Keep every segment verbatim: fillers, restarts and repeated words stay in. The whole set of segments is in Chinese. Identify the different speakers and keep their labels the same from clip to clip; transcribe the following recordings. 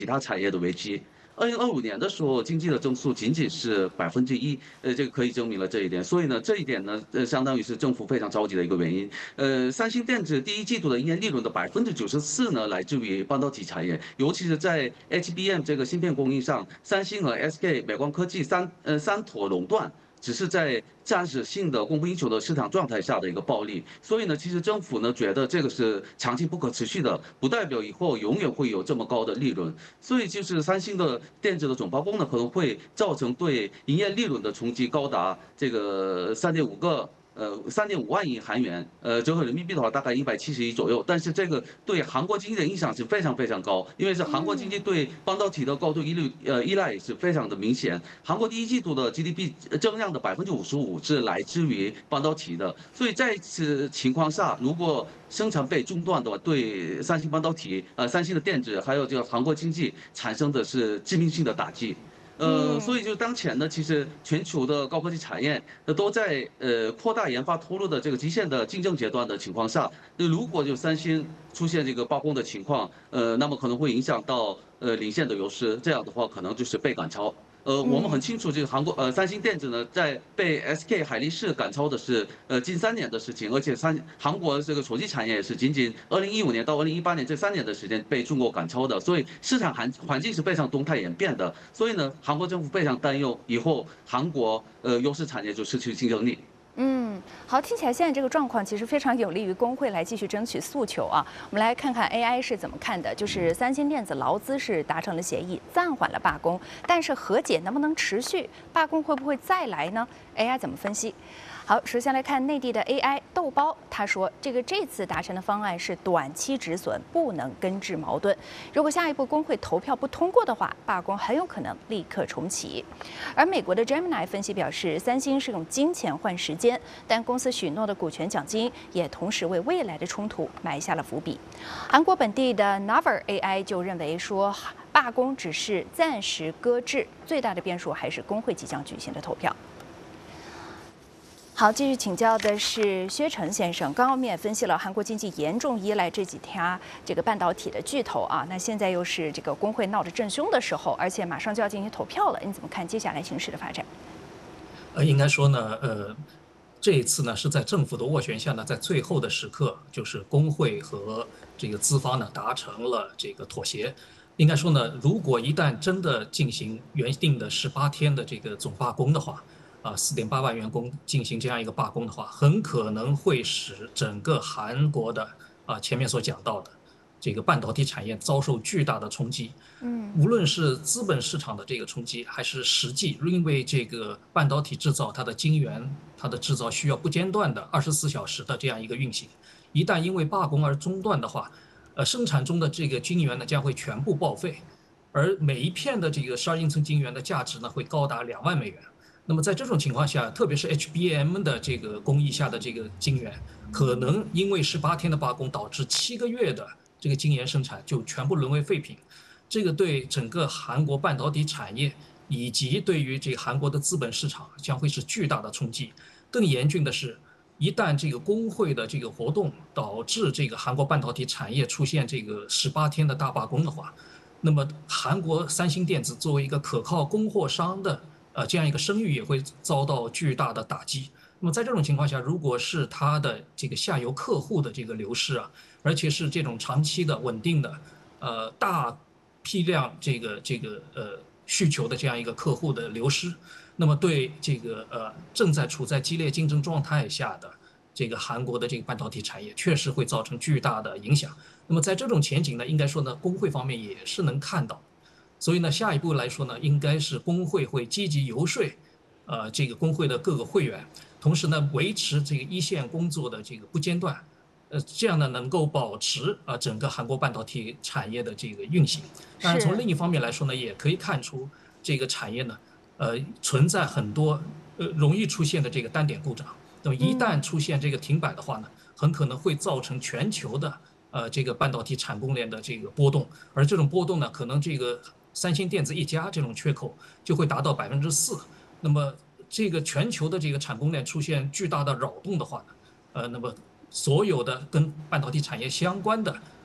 Speaker 1: 其他产业的危机。二零二五年的时候，经济的增速仅仅是百分之一，呃，这个可以证明了这一点。所以呢，这一点呢，呃，相当于是政府非常着急的一个原因。呃，三星电子第一季度的营业利润的百分之九十四呢，来自于半导体产业，尤其是在 H B M 这个芯片供应上，三星和 S K 美光科技三呃三坨垄断。只是在暂时性的供不应求的市场状态下的一个暴利，所以呢，其实政府呢觉得这个是长期不可持续的，不代表以后永远会有这么高的利润。所以就是三星的电子的总曝光呢，可能会造成对营业利润的冲击高达这个三点五个。呃，三点五万亿韩元，呃，折合人民币的话，大概一百七十亿左右。但是这个对韩国经济的影响是非常非常高，因为是韩国经济
Speaker 2: 嗯。
Speaker 1: 对半导体的高度依率，呃，依赖也是非常的明显。韩国第一季度的 G D P 增量的百分之五十五是来自于半导体的，所以在此情况下，如果生产被中断的话，对三星半导体、呃三星的电子还有这个韩国经济产生的是致命性的打击。呃，所
Speaker 2: 嗯。
Speaker 1: 以就当前呢，其实全球的高科技产业呃都在呃扩大研发投入的这个极限的竞争阶段的情况下，那如果就三星出现这个罢工的情况，呃，那么可能会影响到呃领先的优势，这样的话可能就是被赶超。呃，我们很
Speaker 2: 嗯。
Speaker 1: 清楚，这个韩国呃三星电子呢，在被 S K 海力士赶超的是呃近三年的事情，而且三韩国这个手机产业也是仅仅二零一五年到二零一八年这三年的时间被中国赶超的，所以市场环环境是非常动态演变的。所以呢，韩国政府非常担忧以后韩国呃优势产业就失去竞争力。
Speaker 2: 嗯，好，听起来现在这个状况其实非常有利于工会来继续争取诉求啊。我们来看看 A I 是怎么看的，就是三星电子劳资是达成了协议，暂缓了罢工，但是和解能不能持续？罢工会不会再来呢？A I 怎么分析？好，首先来看内地的 A I 豆包，他说这个这次达成的方案是短期止损，不能根治矛盾。如果下一步工会投票不通过的话，罢工很有可能立刻重启。而美国的 Gemini 分析表示，三星是用金钱换时间，但公司许诺的股权奖金也同时为未来的冲突埋下了伏笔。韩国本地的 Naver A I 就认为说，罢工只是暂时搁置，最大的变数还是工会即将举行的投票。好，继续请教的是薛成先生。刚刚我们也分析了韩国经济严重依赖这几家这个半导体的巨头啊，那现在又是这个工会闹着正凶的时候，而且马上就要进行投票了，你怎么看接下来形势的发展？
Speaker 3: 呃，应该说呢，呃，这一次呢是在政府的斡旋下呢，在最后的时刻，就是工会和这个资方呢达成了这个妥协。应该说呢，如果一旦真的进行原定的十八天的这个总罢工的话，啊，四点八万员工进行这样一个罢工的话，很可能会使整个韩国的啊前面所讲到的这个半导体产业遭受巨大的冲击。
Speaker 2: 嗯。
Speaker 3: 无论是资本市场的这个冲击，还是实际，因为这个半导体制造它的晶圆，它的制造需要不间断的二十四小时的这样一个运行，一旦因为罢工而中断的话，呃，生产中的这个晶圆呢将会全部报废，而每一片的这个十二英寸晶圆的价值呢会高达两万美元。那么在这种情况下，特别是 H B M 的这个工艺下的这个晶圆，可能因为十八天的罢工，导致七个月的这个晶圆生产就全部沦为废品。这个对整个韩国半导体产业以及对于这个韩国的资本市场将会是巨大的冲击。更严峻的是，一旦这个工会的这个活动导致这个韩国半导体产业出现这个十八天的大罢工的话，那么韩国三星电子作为一个可靠供货商的呃这样一个声誉也会遭到巨大的打击。那么在这种情况下，如果是它的这个下游客户的这个流失啊，而且是这种长期的稳定的呃大批量这个这个呃需求的这样一个客户的流失，那么对这个呃正在处在激烈竞争状态下的这个韩国的这个半导体产业，确实会造成巨大的影响。那么在这种前景呢，应该说呢，工会方面也是能看到，所以呢，下一步来说呢，应该是工会会积极游说，呃，这个工会的各个会员，同时呢，维持这个一线工作的这个不间断。呃，这样呢，能够保持啊整个韩国半导体产业的这个运行。当然，从
Speaker 2: 是。
Speaker 3: 另一方面来说呢，也可以看出这个产业呢，呃，存在很多呃容易出现的这个单点故障。那么一旦
Speaker 2: 嗯。
Speaker 3: 出现这个停摆的话呢，很可能会造成全球的呃这个半导体产供链的这个波动，而这种波动呢，可能这个三星电子一家这种缺口就会达到百分之四。那么这个全球的这个产供链出现巨大的扰动的话呢，呃，那么所有的跟半导体产业相关的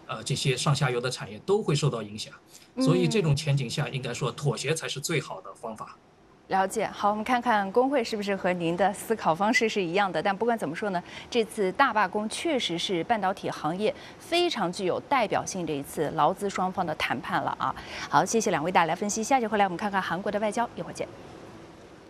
Speaker 3: 呃这些上下游的产业都会受到影响。所以这种前景下，应该说妥协才是最好的方法。
Speaker 2: 了解，好，我们看看工会是不是和您的思考方式是一样的。但不管怎么说呢，这次大罢工确实是半导体行业非常具有代表性的一次劳资双方的谈判了啊。好，谢谢两位带来分析，下节回来我们看看韩国的外交，一会儿见。